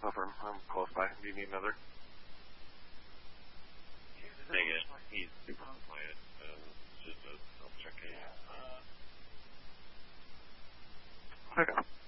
Over. I'm close by. Do you need another? Dang it. He's super quiet. It's just a self-checking. Okay.